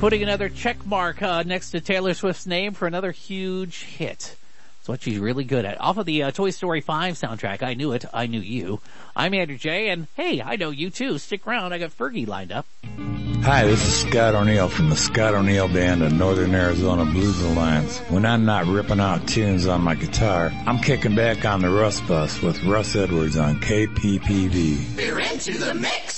putting another check mark next to Taylor Swift's name for another huge hit. That's what she's really good at. Off of the Toy Story 5 soundtrack, I Knew It, I Knew You. I'm Andrew J, and hey, I know you too. Stick around, I got Fergie lined up. Hi, this is Scott O'Neill from the Scott O'Neill Band of Northern Arizona Blues Alliance. When I'm not ripping out tunes on my guitar, I'm kicking back on the Russ Bus with Russ Edwards on KPPV. We're into the mix.